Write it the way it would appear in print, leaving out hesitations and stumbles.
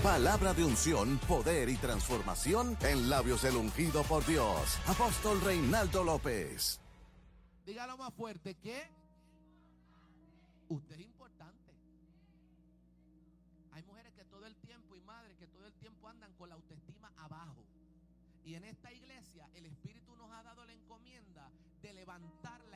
Palabra de unción, poder y transformación en labios del ungido por Dios. Apóstol Reinaldo López. Dígalo más fuerte, que usted es importante. Hay mujeres que todo el tiempo y madres que todo el tiempo andan con la autoestima abajo. Y en esta iglesia el Espíritu nos ha dado la encomienda de levantar la